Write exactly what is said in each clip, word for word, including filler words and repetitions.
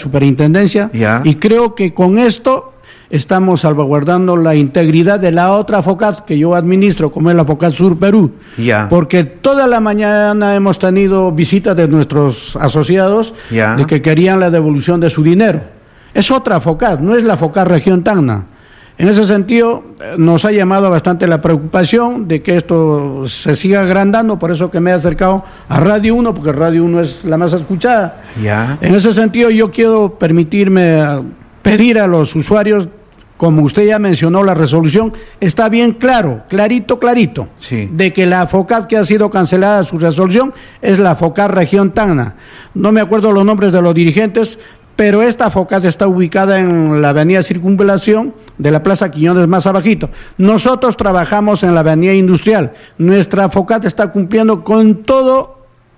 superintendencia, ya. Y creo que con esto estamos salvaguardando la integridad de la otra FOCAT que yo administro, como es la FOCAT Sur Perú, ya. Porque toda la mañana hemos tenido visitas de nuestros asociados, ya. De que querían la devolución de su dinero. Es otra FOCAT, no es la FOCAT Región Tacna. En ese sentido, nos ha llamado bastante la preocupación de que esto se siga agrandando, por eso que me he acercado a Radio uno, porque Radio uno es la más escuchada. Ya. En ese sentido, yo quiero permitirme pedir a los usuarios, como usted ya mencionó, la resolución está bien claro, clarito, clarito, sí. De que la FOCAT que ha sido cancelada su resolución es la FOCAT Región Tacna. No me acuerdo los nombres de los dirigentes, pero esta FOCAT está ubicada en la avenida Circunvalación de la Plaza Quiñones más abajito. Nosotros trabajamos en la avenida Industrial. Nuestra FOCAT está cumpliendo con todo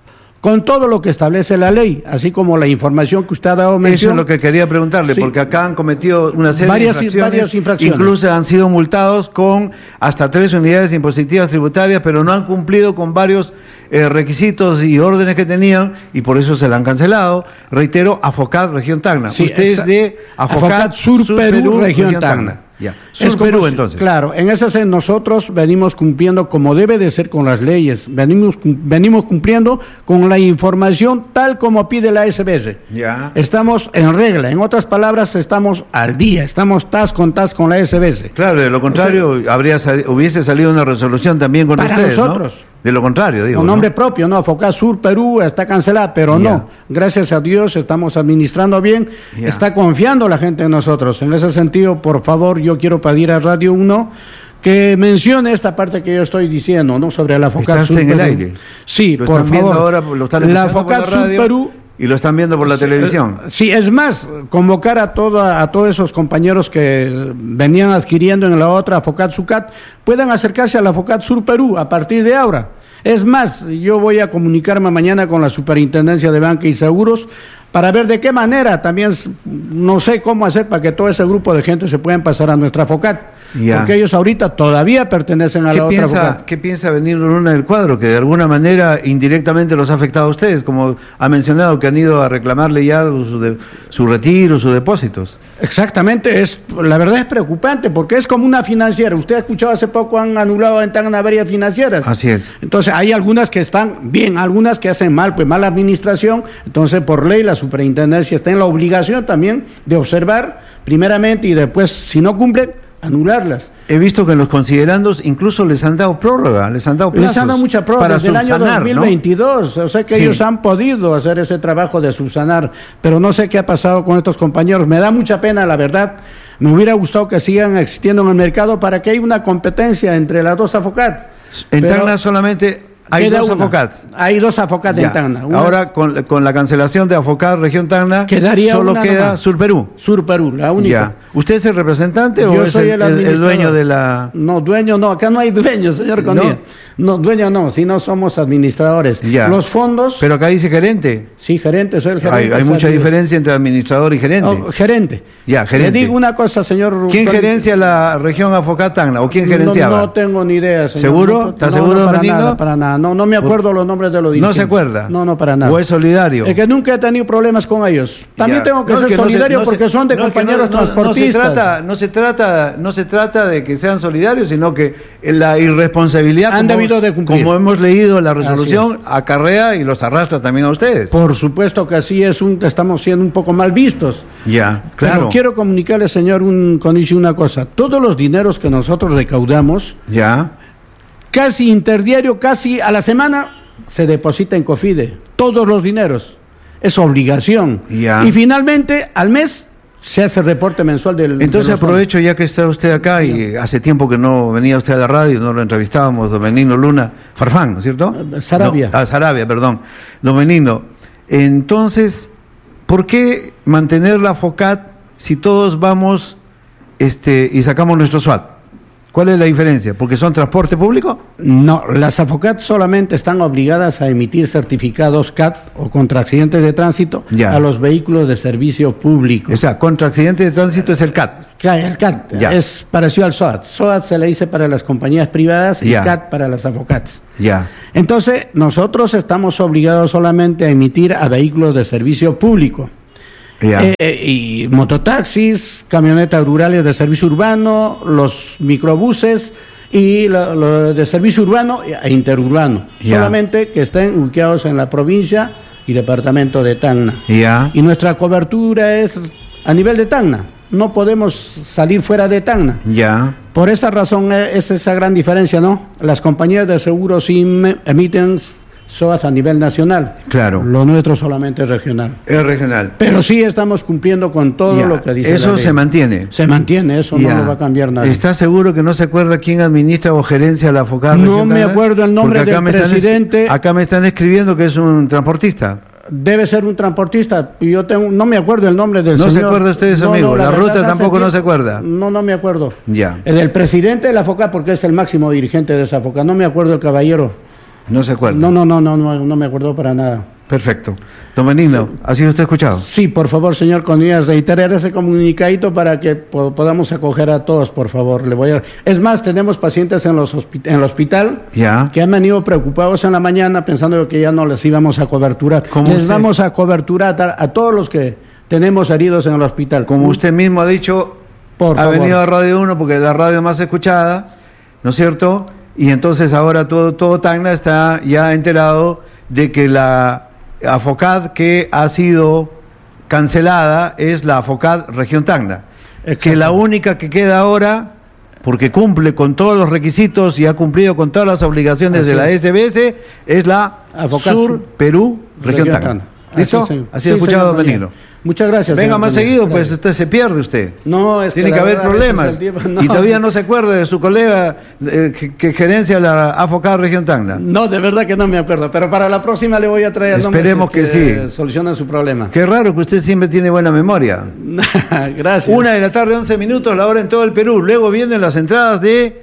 con todo lo que establece la ley, así como la información que usted ha dado mención. Eso es lo que quería preguntarle, sí. Porque acá han cometido una serie varias, de infracciones, varias infracciones, incluso han sido multados con hasta tres unidades impositivas tributarias, pero no han cumplido con varios eh, requisitos y órdenes que tenían, y por eso se la han cancelado. Reitero, AFOCAT Región Tacna. Sí, usted es de AFOCAT, AFOCAT Sur, Sur Perú, Perú Región Tacna. Tacna. Ya. Sur Perú, entonces. Claro, en ese sentido nosotros venimos cumpliendo como debe de ser con las leyes, venimos venimos cumpliendo con la información tal como pide la S B S. Ya. Estamos en regla, en otras palabras, estamos al día, estamos tas con tas con la S B S. Claro, de lo contrario, o sea, habría sali hubiese salido una resolución también con para ustedes, nosotros. ¿no? De lo contrario, digo. Con nombre ¿no? propio, ¿no? AFOCAT Sur Perú está cancelada, pero ya. No. Gracias a Dios estamos administrando bien, ya. Está confiando la gente en nosotros. En ese sentido, por favor, yo quiero pedir a Radio uno que mencione esta parte que yo estoy diciendo, ¿no? Sobre la AFOCAT Sur en Perú. El aire. Sí, lo por están favor. Viendo ahora, lo están la AFOCAT Sur Perú. Y lo están viendo por la sí, televisión. Sí, es más, convocar a toda, a todos esos compañeros que venían adquiriendo en la otra AFOCAT Sucat, puedan acercarse a la AFOCAT Sur Perú a partir de ahora. Es más, yo voy a comunicarme mañana con la Superintendencia de Banca y Seguros para ver de qué manera, también no sé cómo hacer para que todo ese grupo de gente se puedan pasar a nuestra FOCAT. Ya. Porque ellos ahorita todavía pertenecen a la otra piensa, FOCAT. ¿Qué piensa venir Luna del Cuadro? Que de alguna manera indirectamente los ha afectado a ustedes, como ha mencionado que han ido a reclamarle ya su, de, su retiro, sus depósitos. Exactamente, es la verdad es preocupante porque es como una financiera. Usted ha escuchado hace poco han anulado en Tacna varias financieras. Así es. Entonces hay algunas que están bien, algunas que hacen mal, pues mala administración. Entonces por ley la superintendencia está en la obligación también de observar primeramente y después si no cumplen anularlas. He visto que en los considerandos incluso les han dado prórroga, les han dado plazos. Les han dado mucha prórroga desde el año dos mil veintidós, ¿no? O sea que sí. Ellos han podido hacer ese trabajo de subsanar, pero no sé qué ha pasado con estos compañeros. Me da mucha pena, la verdad. Me hubiera gustado que sigan existiendo en el mercado para que haya una competencia entre las dos AFOCAT. En Tacna solamente hay dos AFOCAT. Hay dos AFOCAT en Tacna. Una, ahora con, con la cancelación de AFOCAT Región Tacna, quedaría solo una queda nomás. Sur Perú. Sur Perú, la única. Ya. ¿Usted es el representante Yo o es soy el, el, el dueño de la...? No, dueño no, acá no hay dueño, señor Condía. ¿No? No, dueño no, si no somos administradores. Ya. Los fondos... Pero acá dice gerente. Sí, gerente, soy el gerente. Hay, hay mucha diferencia entre administrador y gerente. Oh, gerente. Ya, gerente. Le digo una cosa, señor... ¿Quién gerencia la región AFOCAT Tacna o quién gerenciaba? No, no tengo ni idea, señor. ¿Seguro? No, ¿Está no, seguro, no, para Benigno? nada, para nada. No, no me acuerdo los nombres de los dirigentes. ¿No se acuerda? No, no, para nada. ¿O es solidario? Es que nunca he tenido problemas con ellos. También ya. tengo que no, ser que solidario no se, no porque se, son de no, compañeros no, transportistas. No, no, se trata, no, se trata, no se trata de que sean solidarios, sino que la irresponsabilidad, Han como, debido de cumplir. como hemos leído la resolución, acarrea y los arrastra también a ustedes. Por supuesto que así es, un, estamos siendo un poco mal vistos. Ya, claro. Pero quiero comunicarle, señor un, Conichi, una cosa. Todos los dineros que nosotros recaudamos, ya, casi interdiario, casi a la semana, se deposita en COFIDE. Todos los dineros. Es obligación. Ya. Y finalmente, al mes, se hace reporte mensual del... Entonces aprovecho ya que está usted acá y hace tiempo que no venía usted a la radio, no lo entrevistábamos, don Benigno Luna Farfán, ¿no es cierto? Sarabia. No, ah, Sarabia, perdón. Don Benigno, entonces, ¿por qué mantener la FOCAT si todos vamos este, y sacamos nuestro S W A T? ¿Cuál es la diferencia? ¿Porque son transporte público? No, las AFOCAT solamente están obligadas a emitir certificados C A T o contra accidentes de tránsito ya. A los vehículos de servicio público. O sea, contra accidentes de tránsito es el C A T. Claro, el C A T ya. Es parecido al S O A T. S O A T se le dice para las compañías privadas y ya. C A T para las AFOCATs. Ya. Entonces, nosotros estamos obligados solamente a emitir a vehículos de servicio público. Yeah. Eh, y mototaxis, camionetas rurales de servicio urbano, los microbuses y lo, lo de servicio urbano e interurbano, yeah. solamente que estén ubicados en la provincia y departamento de Tacna. Yeah. Y nuestra cobertura es a nivel de Tacna. No podemos salir fuera de Tacna. Ya. Por esa razón es esa gran diferencia, ¿no? Las compañías de seguros sí emiten S O A S a nivel nacional. Claro. Lo nuestro solamente es regional. Es regional. Pero sí estamos cumpliendo con todo ya. lo que dice Eso la ley. se mantiene. Se mantiene, eso ya. no lo va a cambiar nadie. ¿Está seguro que no se acuerda quién administra o gerencia la FOCAD? No me acuerdo el nombre del presidente. Acá me están escribiendo que es un transportista. Debe ser un transportista. Yo tengo, no me acuerdo el nombre del no señor. ¿No se acuerda usted de eso, no, amigo? No, la, la ruta tampoco no no se acuerda. No, no me acuerdo. Ya. El, el presidente de la FOCAD, porque es el máximo dirigente de esa FOCAD. No me acuerdo el caballero. No se acuerda. No, no, no, no, no, no me acuerdo para nada. Perfecto. Don Benigno, ¿ha sido usted escuchado? Sí, por favor, señor Conías, reiterar ese comunicadito para que po podamos acoger a todos, por favor. Le voy a... Es más, tenemos pacientes en, los en el hospital ya. que han venido preocupados en la mañana pensando que ya no les íbamos a coberturar. Les usted? vamos a coberturar a, a todos los que tenemos heridos en el hospital. Como usted mismo ha dicho, por ha favor. venido a Radio uno porque es la radio más escuchada, ¿no es cierto? Y entonces ahora todo, todo Tacna está ya enterado de que la AFOCAD que ha sido cancelada es la AFOCAD Región Tacna, que la única que queda ahora, porque cumple con todos los requisitos y ha cumplido con todas las obligaciones Así de la es. S B S, es la AFOCAD Sur Perú Región, Región Tacna. Tacna. ¿Listo? Así, Así sí, escuchado, don Benigno. Muchas gracias. Venga más seguido, gracias. Pues usted se pierde usted. No, es Tiene que, que haber problemas. No. Y todavía no se acuerda de su colega eh, que, que gerencia la AFOCAD Región Tacna. No, de verdad que no me acuerdo, pero para la próxima le voy a traer el nombre. Esperemos que, que sí. Soluciona su problema. Qué raro que usted siempre tiene buena memoria. Gracias. Una de la tarde, once minutos, la hora en todo el Perú. Luego vienen las entradas de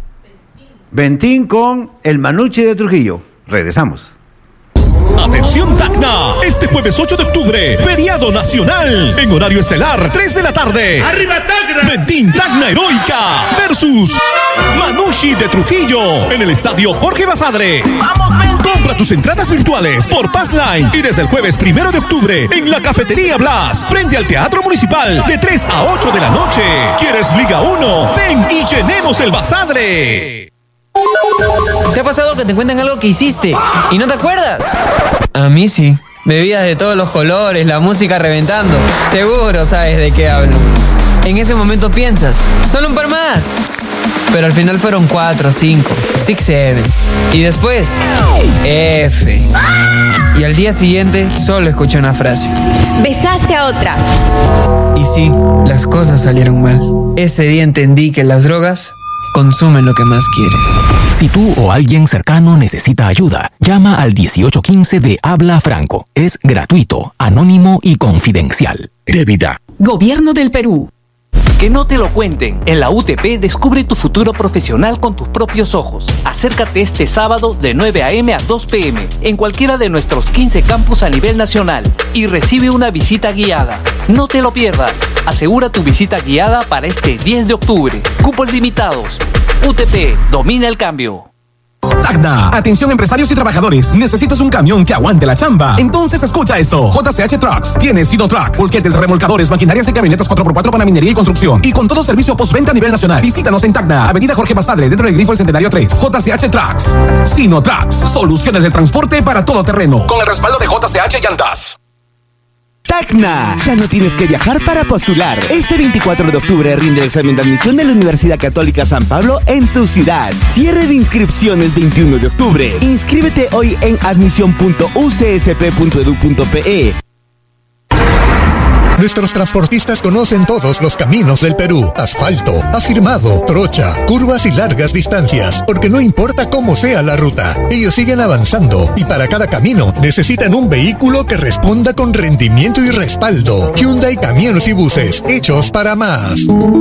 Ventín con el Manucci de Trujillo. Regresamos. Atención Tacna, este jueves ocho de octubre, feriado nacional, en horario estelar, tres de la tarde. ¡Arriba Tacna! Ventín Tacna Heroica versus Manucci de Trujillo, en el estadio Jorge Basadre. ¡Vamos, Ventín! Compra tus entradas virtuales por Passline y desde el jueves primero de octubre en la Cafetería Blas, frente al Teatro Municipal, de tres a ocho de la noche. ¿Quieres Liga uno? Ven y llenemos el Basadre. ¿Te ha pasado que te cuentan algo que hiciste y no te acuerdas? A mí sí. Bebidas de todos los colores, la música reventando. Seguro sabes de qué hablo. En ese momento piensas, solo un par más. Pero al final fueron cuatro, cinco, six, seven. Y después, F. Y al día siguiente solo escuché una frase. Besaste a otra. Y sí, las cosas salieron mal. Ese día entendí que las drogas consume lo que más quieres. Si tú o alguien cercano necesita ayuda, llama al dieciocho quince de Habla Franco. Es gratuito, anónimo y confidencial. Débida. Gobierno del Perú. Que no te lo cuenten. En la U T P descubre tu futuro profesional con tus propios ojos. Acércate este sábado de nueve a eme a dos pe eme en cualquiera de nuestros quince campus a nivel nacional y recibe una visita guiada. No te lo pierdas. Asegura tu visita guiada para este diez de octubre. Cupos limitados. U T P, domina el cambio. Tacna, atención empresarios y trabajadores. ¿Necesitas un camión que aguante la chamba? Entonces escucha esto. J C H Trucks tiene Sino-Truck, volquetes, remolcadores, maquinarias y camionetas cuatro por cuatro para minería y construcción. Y con todo servicio postventa a nivel nacional. Visítanos en Tacna, Avenida Jorge Basadre, dentro del Grifo El Centenario tres. J C H Trucks. Sino-Trucks, soluciones de transporte para todo terreno. Con el respaldo de J C H Llantas. Tacna, ya no tienes que viajar para postular. Este veinticuatro de octubre rinde el examen de admisión de la Universidad Católica San Pablo en tu ciudad. Cierre de inscripciones veintiuno de octubre. Inscríbete hoy en admisión punto u c s p punto edu punto pe. Nuestros transportistas conocen todos los caminos del Perú. Asfalto, afirmado, trocha, curvas y largas distancias. Porque no importa cómo sea la ruta, ellos siguen avanzando. Y para cada camino necesitan un vehículo que responda con rendimiento y respaldo. Hyundai Camiones y Buses, hechos para más.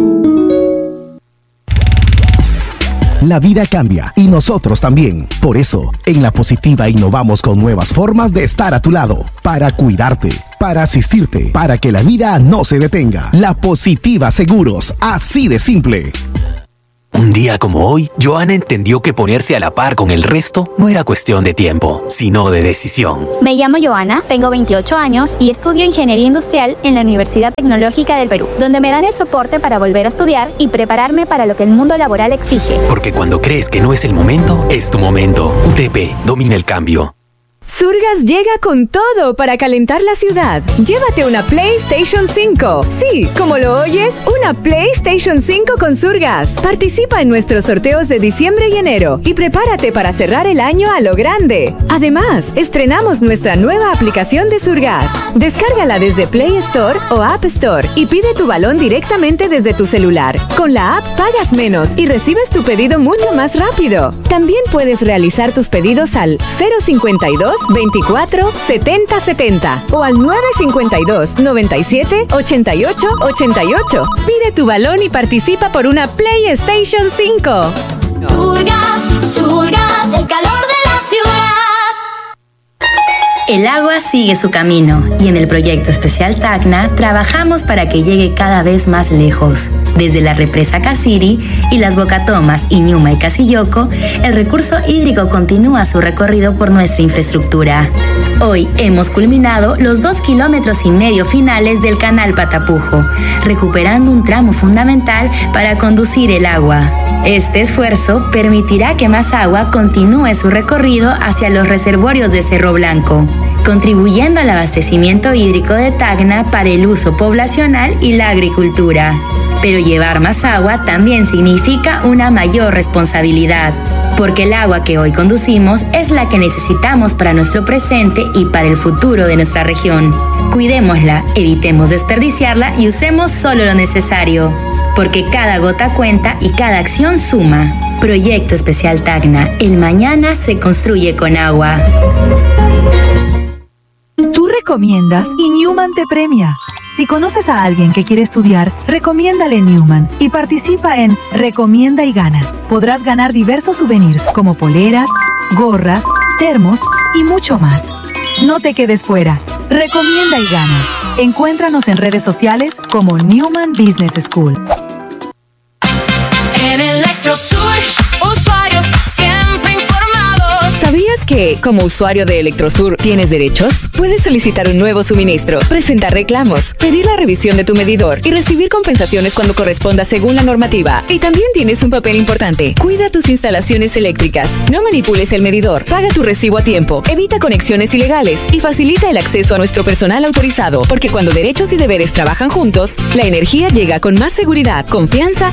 La vida cambia y nosotros también. Por eso, en La Positiva innovamos con nuevas formas de estar a tu lado, para cuidarte, para asistirte, para que la vida no se detenga. La Positiva Seguros, así de simple. Un día como hoy, Joana entendió que ponerse a la par con el resto no era cuestión de tiempo, sino de decisión. Me llamo Joana, tengo veintiocho años y estudio Ingeniería Industrial en la Universidad Tecnológica del Perú, donde me dan el soporte para volver a estudiar y prepararme para lo que el mundo laboral exige. Porque cuando crees que no es el momento, es tu momento. U T P, domina el cambio. Surgas llega con todo para calentar la ciudad. Llévate una PlayStation cinco. Sí, como lo oyes, una PlayStation cinco con Surgas. Participa en nuestros sorteos de diciembre y enero y prepárate para cerrar el año a lo grande. Además, estrenamos nuestra nueva aplicación de Surgas. Descárgala desde Play Store o App Store y pide tu balón directamente desde tu celular. Con la app pagas menos y recibes tu pedido mucho más rápido. También puedes realizar tus pedidos al cero cincuenta y dos veinticuatro setenta setenta o al nueve cincuenta y dos noventa y siete ochenta y ocho ochenta y ocho. Pide tu balón y participa por una PlayStation cinco. Surgas, Surgas, el calor de la ciudad. El agua sigue su camino y en el proyecto especial Tacna trabajamos para que llegue cada vez más lejos. Desde la represa Casiri y las Bocatomas y Ñuma y Casilloco, el recurso hídrico continúa su recorrido por nuestra infraestructura. Hoy hemos culminado los dos kilómetros y medio finales del canal Patapujo, recuperando un tramo fundamental para conducir el agua. Este esfuerzo permitirá que más agua continúe su recorrido hacia los reservorios de Cerro Blanco, contribuyendo al abastecimiento hídrico de Tacna para el uso poblacional y la agricultura. Pero llevar más agua también significa una mayor responsabilidad, porque el agua que hoy conducimos es la que necesitamos para nuestro presente y para el futuro de nuestra región. Cuidémosla, evitemos desperdiciarla y usemos solo lo necesario, porque cada gota cuenta y cada acción suma. Proyecto Especial Tacna, el mañana se construye con agua. Tú recomiendas y Newman te premia. Si conoces a alguien que quiere estudiar, recomiéndale Newman y participa en Recomienda y Gana. Podrás ganar diversos souvenirs como poleras, gorras, termos y mucho más. No te quedes fuera. Recomienda y Gana. Encuéntranos en redes sociales como Newman Business School. En Electrosur, usuarios siempre informados. ¿Sabías que, como usuario de Electrosur, tienes derechos? Puedes solicitar un nuevo suministro, presentar reclamos, pedir la revisión de tu medidor y recibir compensaciones cuando corresponda según la normativa. Y también tienes un papel importante. Cuida tus instalaciones eléctricas. No manipules el medidor. Paga tu recibo a tiempo. Evita conexiones ilegales y facilita el acceso a nuestro personal autorizado. Porque cuando derechos y deberes trabajan juntos, la energía llega con más seguridad, confianza